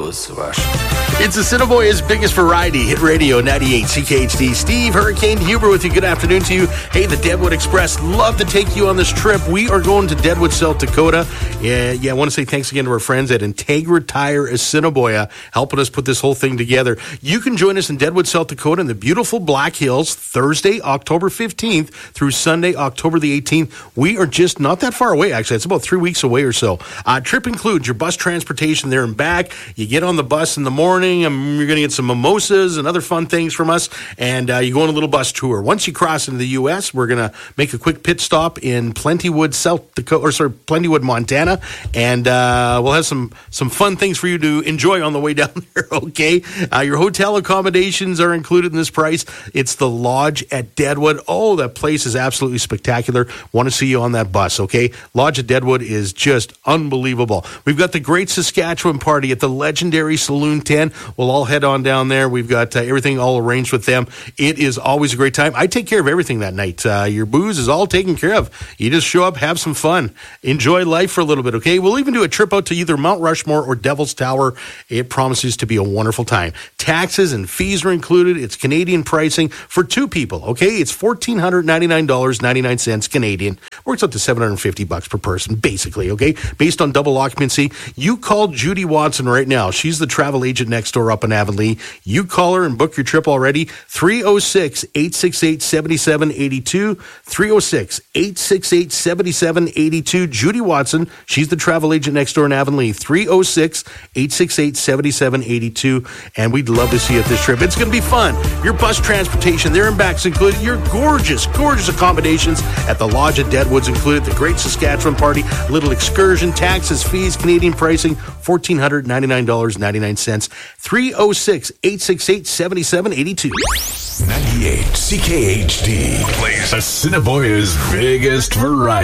clothes to wash. It's Assiniboia's biggest variety, Hit Radio 98 CKHD. Steve, Hurricane Huber with you. Good afternoon to you. Hey, the Deadwood Express, love to take you on this trip. We are going to Deadwood, South Dakota. Yeah, I want to say thanks again to our friends at Integra Tire Assiniboia helping us put this whole thing together. You can join us in Deadwood, South Dakota in the beautiful Black Hills, Thursday, October 15th through Sunday, October the 18th. We are just not that far away, actually. It's about 3 weeks away or so. Trip includes your bus transportation there and back. You get on the bus in the morning. You're going to get some mimosas and other fun things from us, and you go on a little bus tour. Once you cross into the U.S., we're going to make a quick pit stop in Plentywood, Plentywood, Montana, and we'll have some fun things for you to enjoy on the way down there, okay? Your hotel accommodations are included in this price. It's the Lodge at Deadwood. Oh, that place is absolutely spectacular. Want to see you on that bus, okay? Lodge at Deadwood is just unbelievable. We've got the Great Saskatchewan Party at the legendary Saloon 10. We'll all head on down there. We've got everything all arranged with them. It is always a great time. I take care of everything that night. Your booze is all taken care of. You just show up, have some fun, enjoy life for a little bit, okay? We'll even do a trip out to either Mount Rushmore or Devil's Tower. It promises to be a wonderful time. Taxes and fees are included. It's Canadian pricing for two people, okay? It's $1,499.99 Canadian. Works up to $750 per person, basically, okay? Based on double occupancy. You call Judy Watson right now. She's the travel agent next door up in Avonlea. You call her and book your trip already. 306-868-7782. 306-868-7782. Judy Watson. She's the travel agent next door in Avonlea. 306-868-7782. And we'd love to see you at this trip. It's going to be fun. Your bus transportation there and back's included. Your gorgeous, gorgeous accommodations at the Lodge at Deadwood's included. The Great Saskatchewan Party, little excursion, taxes, fees, Canadian pricing, $1,499.99. 306-868-7782. 98 CKHD plays Assiniboia's biggest variety.